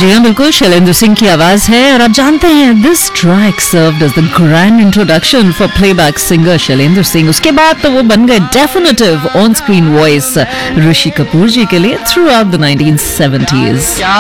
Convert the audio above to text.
जी हाँ, बिल्कुल शैलेंद्र सिंह की आवाज है। और आप जानते हैं this track served as the grand introduction for playback singer Shailendra Singh. उसके बाद तो वो बन गए definitive on screen voice Rishi Kapoor जी के लिए थ्रू आउट द 1970s।